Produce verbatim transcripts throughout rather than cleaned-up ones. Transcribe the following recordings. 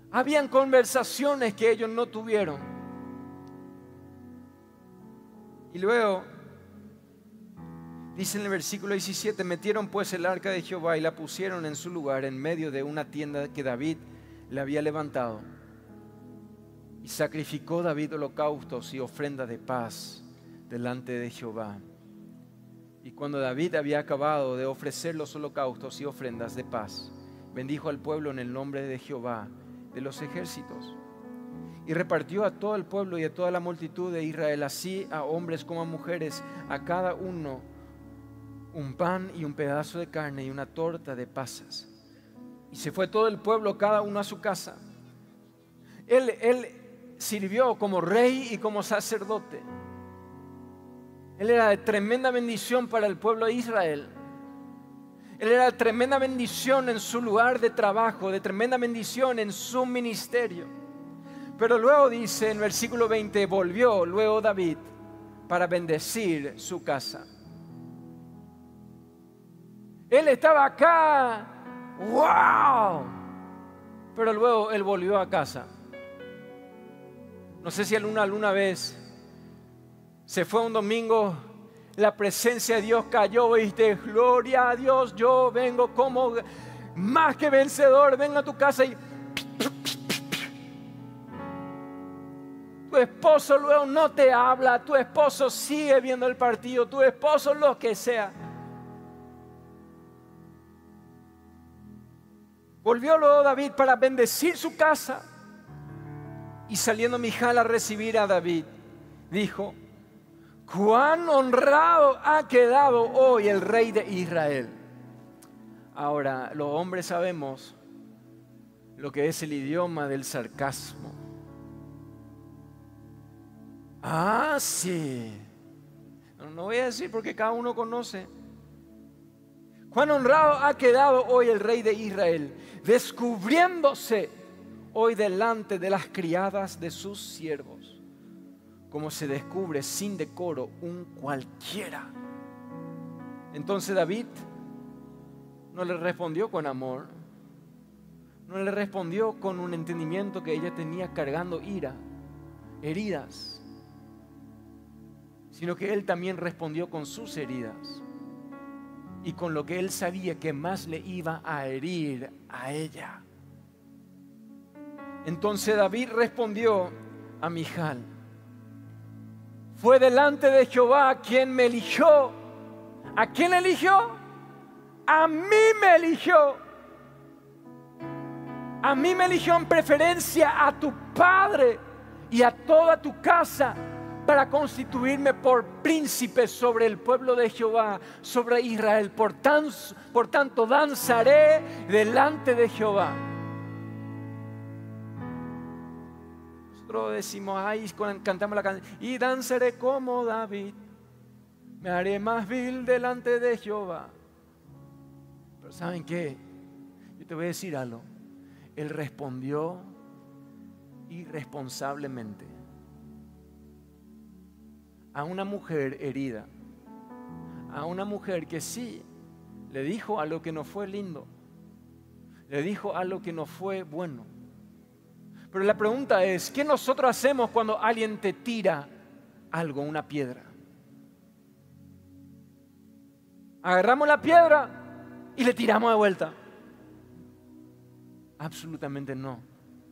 Habían conversaciones que ellos no tuvieron. Y luego dice en el versículo diecisiete: metieron pues el arca de Jehová y la pusieron en su lugar en medio de una tienda que David le había levantado. Y sacrificó David holocaustos y ofrendas de paz delante de Jehová. Y cuando David había acabado de ofrecer los holocaustos y ofrendas de paz, bendijo al pueblo en el nombre de Jehová de los ejércitos. Y repartió a todo el pueblo y a toda la multitud de Israel, así a hombres como a mujeres, a cada uno un pan y un pedazo de carne y una torta de pasas. Y se fue todo el pueblo, cada uno a su casa. Él, él sirvió como rey y como sacerdote. Él era de tremenda bendición para el pueblo de Israel. Él era de tremenda bendición en su lugar de trabajo, de tremenda bendición en su ministerio. Pero luego dice en versículo veinte: volvió luego David para bendecir su casa. Él estaba acá, wow, pero luego él volvió a casa. No sé si alguna, alguna vez se fue un domingo, la presencia de Dios cayó y dijiste: gloria a Dios, yo vengo como más que vencedor. Venga a tu casa y tu esposo luego no te habla, tu esposo sigue viendo el partido, tu esposo lo que sea. Volvió luego David para bendecir su casa. Y saliendo Mijal a recibir a David, dijo: cuán honrado ha quedado hoy el rey de Israel. Ahora, los hombres sabemos lo que es el idioma del sarcasmo. Ah, sí. No, no voy a decir porque cada uno conoce. Cuán honrado ha quedado hoy el rey de Israel, descubriéndose hoy delante de las criadas de sus siervos, como se descubre sin decoro un cualquiera. Entonces David no le respondió con amor, no le respondió con un entendimiento que ella tenía cargando ira, heridas, sino que él también respondió con sus heridas y con lo que él sabía que más le iba a herir a ella. Entonces David respondió a Mijal: fue delante de Jehová quien me eligió. ¿A quién eligió? A mí me eligió. A mí me eligió en preferencia a tu padre y a toda tu casa, para constituirme por príncipe sobre el pueblo de Jehová, sobre Israel. Por, tan, por tanto danzaré delante de Jehová. Nosotros decimos, ay, cantamos la canción: y danzaré como David, me haré más vil delante de Jehová. Pero ¿saben qué? Yo te voy a decir algo. Él respondió irresponsablemente a una mujer herida, a una mujer que sí le dijo algo que no fue lindo, le dijo algo que no fue bueno. Pero la pregunta es, ¿qué nosotros hacemos cuando alguien te tira algo, una piedra? Agarramos la piedra y le tiramos de vuelta. Absolutamente no.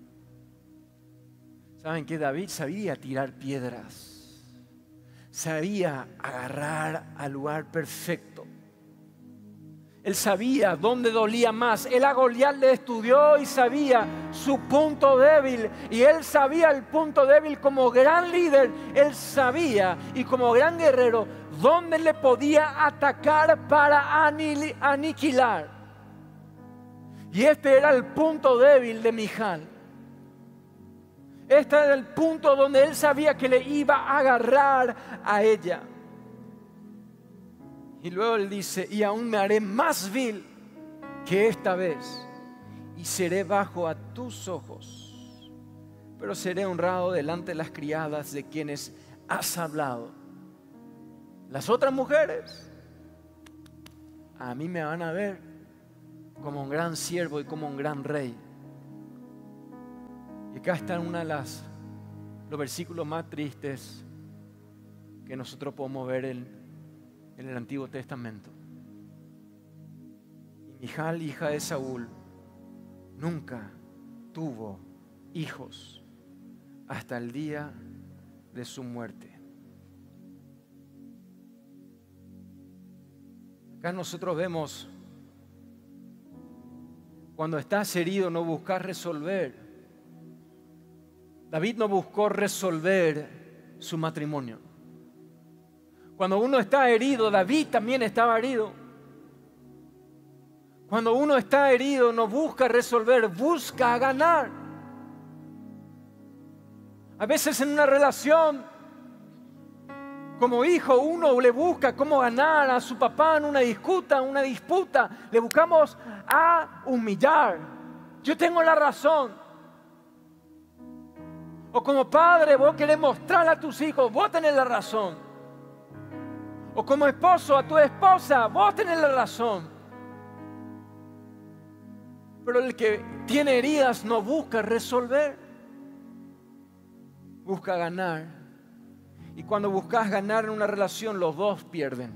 ¿Saben qué? David sabía tirar piedras. Sabía agarrar al lugar perfecto. Él sabía dónde dolía más. Él a Goliat le estudió y sabía su punto débil. Y él sabía el punto débil como gran líder. Él sabía, y como gran guerrero, dónde le podía atacar para aniquilar. Y este era el punto débil de Mijal. Este era el punto donde él sabía que le iba a agarrar a ella. Y luego él dice: y aún me haré más vil que esta vez, y seré bajo a tus ojos, pero seré honrado delante de las criadas de quienes has hablado. Las otras mujeres a mí me van a ver como un gran siervo y como un gran rey. Y acá está una de las los versículos más tristes que nosotros podemos ver en, en el Antiguo Testamento. Y Mijal, hija de Saúl, nunca tuvo hijos hasta el día de su muerte. Acá nosotros vemos, cuando estás herido no buscas resolver. David no buscó resolver su matrimonio. Cuando uno está herido, David también estaba herido. Cuando uno está herido no busca resolver, busca ganar. A veces en una relación, como hijo, uno le busca cómo ganar a su papá en una disputa, una disputa. Le buscamos a humillar. Yo tengo la razón. O como padre, vos querés mostrarle a tus hijos, vos tenés la razón. O como esposo, a tu esposa, vos tenés la razón. Pero el que tiene heridas no busca resolver, busca ganar. Y cuando buscas ganar en una relación, los dos pierden.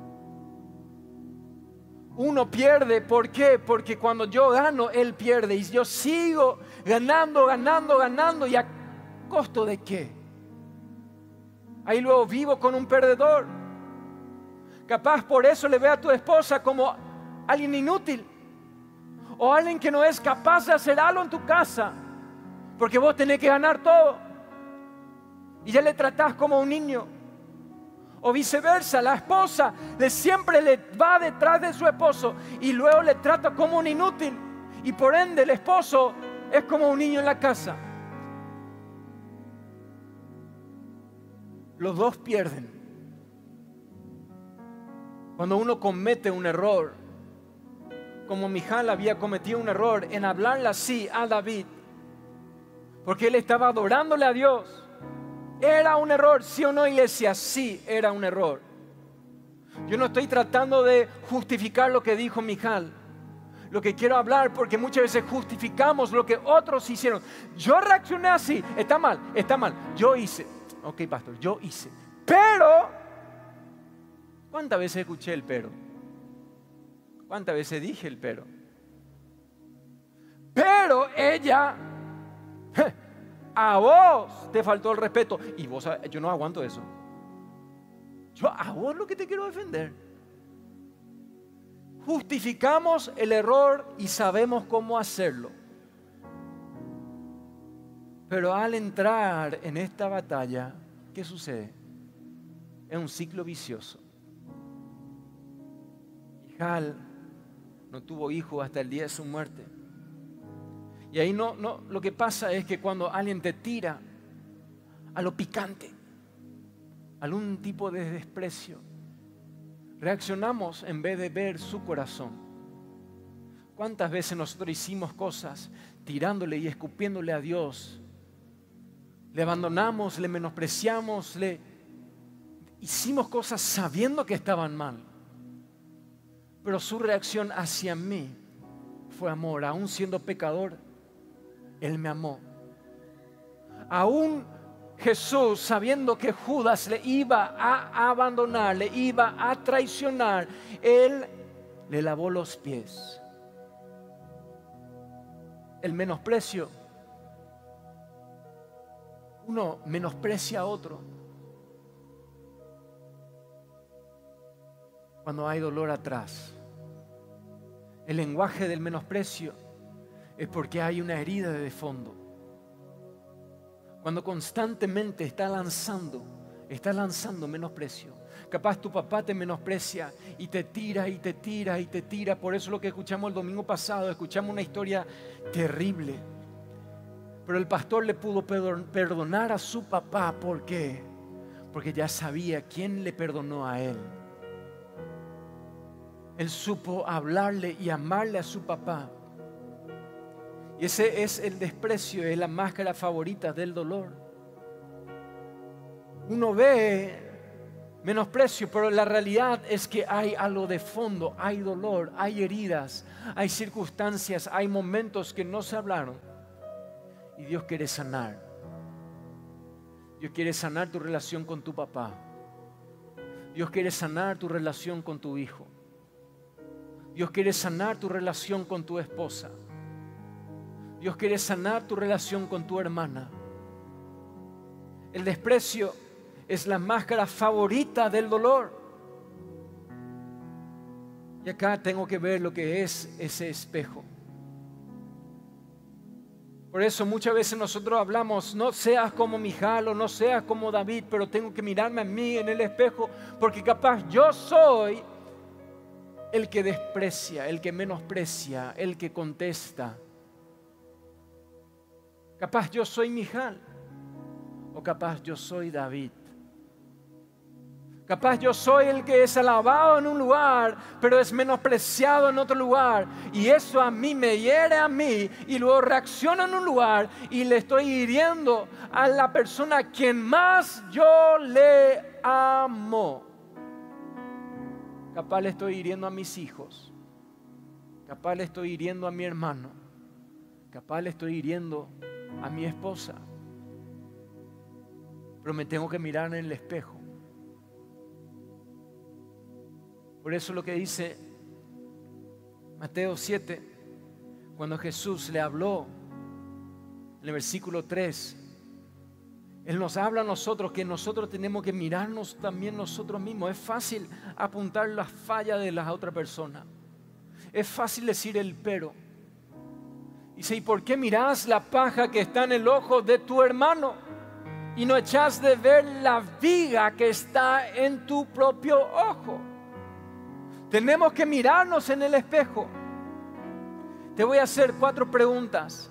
Uno pierde, ¿por qué? Porque cuando yo gano, él pierde. Y yo sigo ganando, ganando, ganando. ¿Y a costo de qué? Ahí luego vivo con un perdedor. Capaz por eso le ve a tu esposa como alguien inútil. O alguien que no es capaz de hacer algo en tu casa. Porque vos tenés que ganar todo. Y ya le tratás como un niño. O viceversa, la esposa le siempre le va detrás de su esposo y luego le trata como un inútil. Y por ende el esposo es como un niño en la casa. Los dos pierden. Cuando uno comete un error, como Mijal había cometido un error en hablarle así a David, porque él estaba adorándole a Dios. ¿Era un error? ¿Sí o no, iglesia? Sí, era un error. Yo no estoy tratando de justificar lo que dijo Mijal. Lo que quiero hablar, porque muchas veces justificamos lo que otros hicieron. Yo reaccioné así. Está mal, está mal. Yo hice. Ok, pastor, yo hice. Pero, ¿cuántas veces escuché el pero? ¿Cuántas veces dije el pero? Pero ella... A vos te faltó el respeto. Y vos, yo no aguanto eso. Yo a vos lo que te quiero defender. Justificamos el error y sabemos cómo hacerlo. Pero al entrar en esta batalla, ¿qué sucede? Es un ciclo vicioso. Mijal no tuvo hijo hasta el día de su muerte. Y ahí no, no, lo que pasa es que cuando alguien te tira a lo picante, a algún tipo de desprecio, reaccionamos en vez de ver su corazón. ¿Cuántas veces nosotros hicimos cosas tirándole y escupiéndole a Dios? Le abandonamos, le menospreciamos, le hicimos cosas sabiendo que estaban mal. Pero su reacción hacia mí fue amor, aún siendo pecador. Él me amó. Aún Jesús, sabiendo que Judas le iba a abandonar, le iba a traicionar, Él le lavó los pies. El menosprecio. Uno menosprecia a otro cuando hay dolor atrás. El lenguaje del menosprecio es porque hay una herida de fondo. Cuando constantemente está lanzando, está lanzando menosprecio. Capaz tu papá te menosprecia y te tira y te tira y te tira. Por eso lo que escuchamos el domingo pasado, escuchamos una historia terrible. Pero el pastor le pudo perdonar a su papá. ¿Por qué? Porque ya sabía quién le perdonó a él. Él supo hablarle y amarle a su papá. Y ese es el desprecio, es la máscara favorita del dolor. Uno ve menosprecio, pero la realidad es que hay algo de fondo, hay dolor, hay heridas, hay circunstancias, hay momentos que no se hablaron. Y Dios quiere sanar. Dios quiere sanar tu relación con tu papá. Dios quiere sanar tu relación con tu hijo. Dios quiere sanar tu relación con tu esposa. Dios quiere sanar tu relación con tu hermana. El desprecio es la máscara favorita del dolor. Y acá tengo que ver lo que es ese espejo. Por eso muchas veces nosotros hablamos, no seas como Mijal o no seas como David, pero tengo que mirarme a mí en el espejo, porque capaz yo soy el que desprecia, el que menosprecia, el que contesta. Capaz yo soy Mijal o capaz yo soy David. Capaz yo soy el que es alabado en un lugar, pero es menospreciado en otro lugar. Y eso a mí me hiere a mí y luego reacciono en un lugar y le estoy hiriendo a la persona a quien más yo le amo. Capaz le estoy hiriendo a mis hijos. Capaz le estoy hiriendo a mi hermano. Capaz le estoy hiriendo a mi esposa. Pero me tengo que mirar en el espejo. Por eso lo que dice Mateo siete, cuando Jesús le habló en el versículo tres, Él nos habla a nosotros que nosotros tenemos que mirarnos también nosotros mismos. Es fácil apuntar las fallas de la otra persona. Es fácil decir el pero. Dice, ¿y por qué mirás la paja que está en el ojo de tu hermano y no echás de ver la viga que está en tu propio ojo? Tenemos que mirarnos en el espejo. Te voy a hacer cuatro preguntas.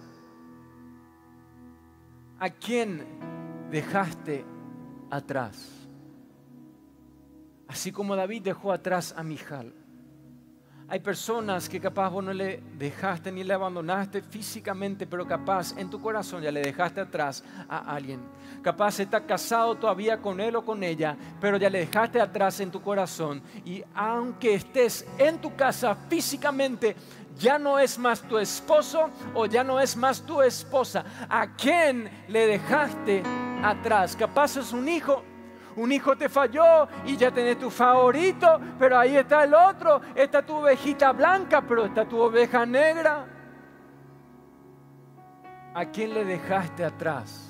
¿A quién dejaste atrás? Así como David dejó atrás a Mijal. Hay personas que capaz vos no le dejaste ni le abandonaste físicamente, pero capaz en tu corazón ya le dejaste atrás a alguien. Capaz estás casado todavía con él o con ella, pero ya le dejaste atrás en tu corazón. Y aunque estés en tu casa físicamente, ya no es más tu esposo o ya no es más tu esposa. ¿A quién le dejaste atrás? Capaz es un hijo. Un hijo te falló y ya tenés tu favorito, pero ahí está el otro. Está tu ovejita blanca, pero está tu oveja negra. ¿A quién le dejaste atrás?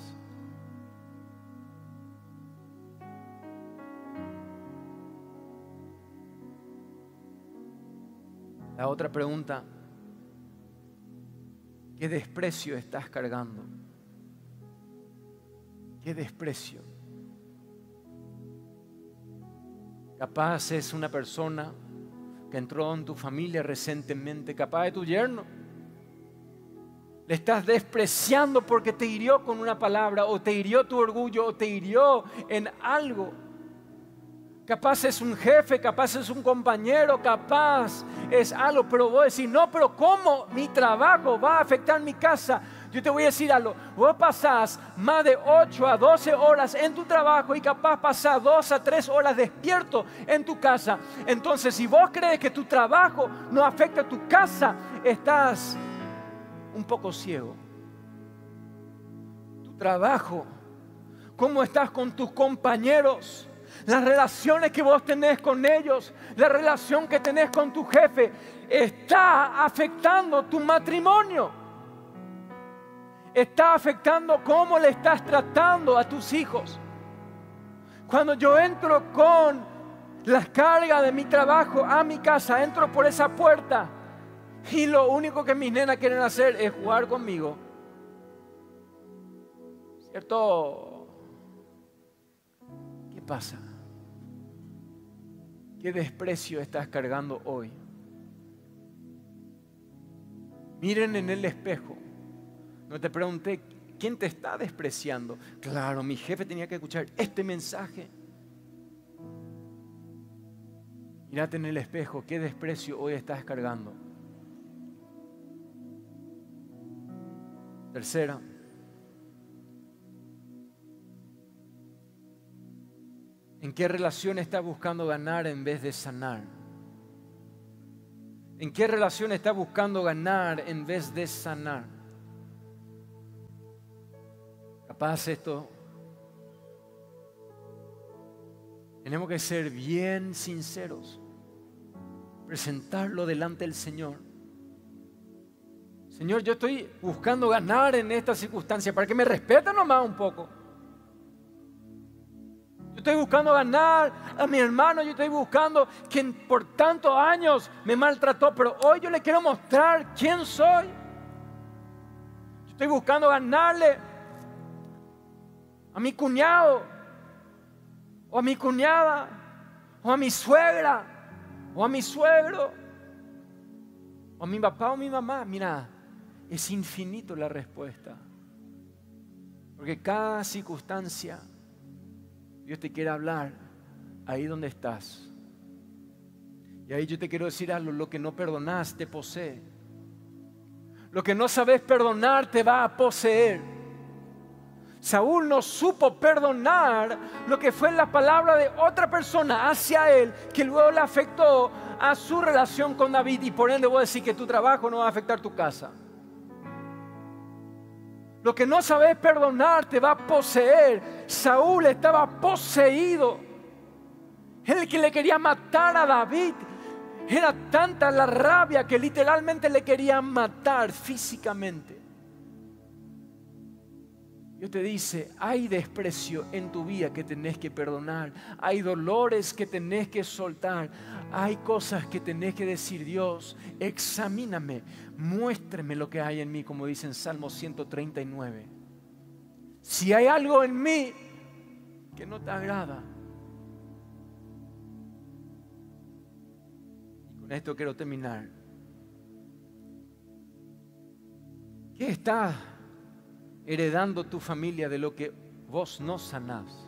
La otra pregunta, ¿qué desprecio estás cargando? ¿Qué desprecio? Capaz es una persona que entró en tu familia recientemente, capaz de tu yerno. Le estás despreciando porque te hirió con una palabra, o te hirió tu orgullo, o te hirió en algo. Capaz es un jefe, capaz es un compañero, capaz es algo, pero vos decís, no, pero ¿cómo mi trabajo va a afectar mi casa? Yo te voy a decir algo, vos pasás más de ocho a doce horas en tu trabajo y capaz pasás dos a tres horas despierto en tu casa. Entonces, si vos crees que tu trabajo no afecta a tu casa, estás un poco ciego. Tu trabajo, cómo estás con tus compañeros, las relaciones que vos tenés con ellos, la relación que tenés con tu jefe, está afectando tu matrimonio. Está afectando cómo le estás tratando a tus hijos. Cuando yo entro con las cargas de mi trabajo a mi casa, entro por esa puerta y lo único que mis nenas quieren hacer es jugar conmigo. ¿Cierto? ¿Qué pasa? ¿Qué desprecio estás cargando hoy? Miren en el espejo. No te pregunté, ¿quién te está despreciando? Claro, mi jefe tenía que escuchar este mensaje. Mírate en el espejo, ¿qué desprecio hoy estás cargando? Tercera, ¿en qué relación estás buscando ganar en vez de sanar? ¿En qué relación estás buscando ganar en vez de sanar? Capaz esto, tenemos que ser bien sinceros, presentarlo delante del Señor. Señor, yo estoy buscando ganar en esta circunstancia para que me respeten nomás un poco. Yo estoy buscando ganar a mi hermano, yo estoy buscando quien por tantos años me maltrató, pero hoy yo le quiero mostrar quién soy. Yo estoy buscando ganarle a mi cuñado, o a mi cuñada, o a mi suegra, o a mi suegro, o a mi papá o mi mamá. Mira, es infinito la respuesta. Porque cada circunstancia, Dios te quiere hablar ahí donde estás. Y ahí yo te quiero decir algo: lo que no perdonás te posee. Lo que no sabes perdonar te va a poseer. Saúl no supo perdonar lo que fue la palabra de otra persona hacia él, que luego le afectó a su relación con David, y por ende voy a decir que tu trabajo no va a afectar tu casa. Lo que no sabes perdonar te va a poseer. Saúl estaba poseído. El que le quería matar a David, era tanta la rabia que literalmente le quería matar físicamente. Dios te dice: hay desprecio en tu vida que tenés que perdonar. Hay dolores que tenés que soltar. Hay cosas que tenés que decir: Dios, examíname, muéstrame lo que hay en mí, como dice en Salmo ciento treinta y nueve. Si hay algo en mí que no te agrada. Y con esto quiero terminar. ¿Qué está heredando tu familia de lo que vos no sanás?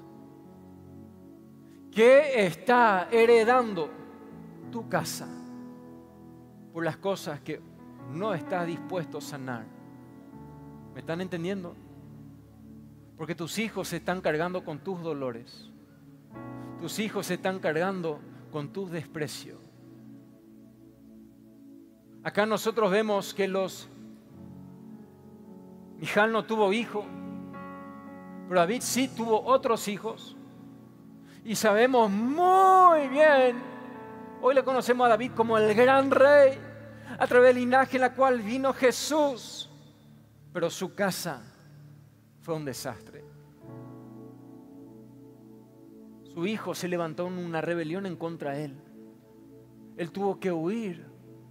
¿Qué está heredando tu casa por las cosas que no estás dispuesto a sanar? ¿Me están entendiendo? Porque tus hijos se están cargando con tus dolores. Tus hijos se están cargando con tus desprecios. Acá nosotros vemos que los Mijal no tuvo hijo, pero David sí tuvo otros hijos. Y sabemos muy bien, hoy le conocemos a David como el gran rey, a través del linaje en la cual vino Jesús. Pero su casa fue un desastre. Su hijo se levantó en una rebelión en contra de él. Él tuvo que huir.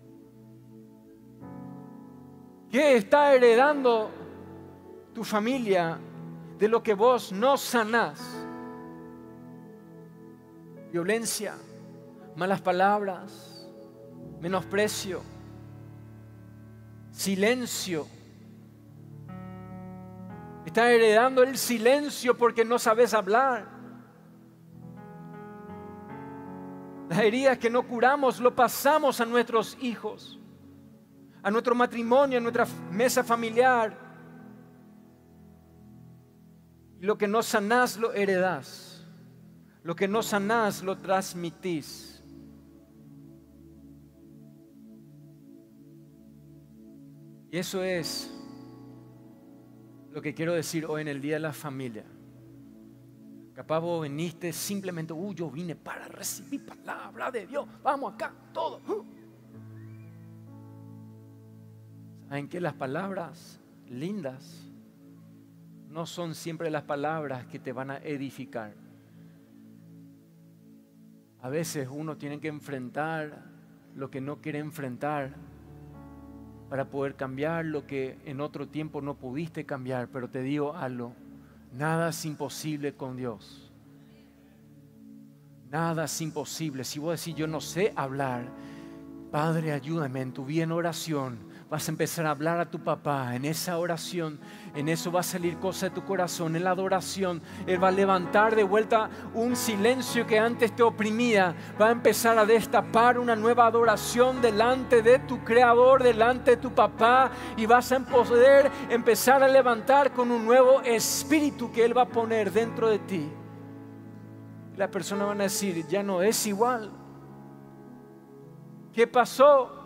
¿Qué está heredando tu familia de lo que vos no sanás? Violencia, malas palabras, menosprecio, silencio. Está heredando el silencio porque no sabes hablar. Las heridas que no curamos lo pasamos a nuestros hijos, a nuestro matrimonio, a nuestra mesa familiar. Lo que no sanás lo heredás. Lo que no sanás lo transmitís. Y eso es lo que quiero decir hoy en el Día de la Familia. Capaz vos viniste simplemente, uy, yo vine para recibir palabra de Dios. Vamos acá, todo. Uh. ¿Saben qué? Las palabras lindas no son siempre las palabras que te van a edificar. A veces uno tiene que enfrentar lo que no quiere enfrentar para poder cambiar lo que en otro tiempo no pudiste cambiar. Pero te digo algo: nada es imposible con Dios. Nada es imposible. Si vos decís, yo no sé hablar, Padre, ayúdame en tu vida en oración. Vas a empezar a hablar a tu papá en esa oración. En eso va a salir cosa de tu corazón. En la adoración Él va a levantar de vuelta un silencio que antes te oprimía. Va a empezar a destapar una nueva adoración delante de tu Creador, delante de tu papá. Y vas a poder empezar a levantar con un nuevo espíritu que Él va a poner dentro de ti. Y la persona va a decir, ya no es igual. ¿Qué pasó?